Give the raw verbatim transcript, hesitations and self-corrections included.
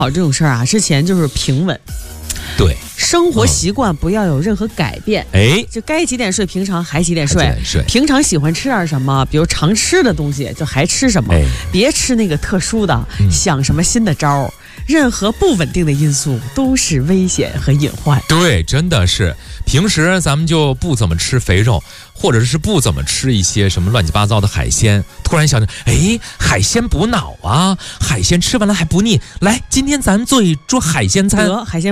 好这种事儿啊，之前就是平稳。 对， 生活习惯不要有任何改变。 哎、嗯， 就该几点睡，平常还几点睡。 还几点睡平常喜欢吃点什么，比如常吃的东西，就还吃什么。 哎、 别吃那个特殊的， 嗯、 想什么新的招儿。任何不稳定的因素都是危险和隐患。 对，真的是。平时咱们就不怎么吃肥肉，或者是不怎么吃一些什么乱七八糟的海鲜。突然想着，哎，海鲜补脑啊，海鲜吃完了还不腻。来，今天咱们做一桌海鲜餐。 得海鲜。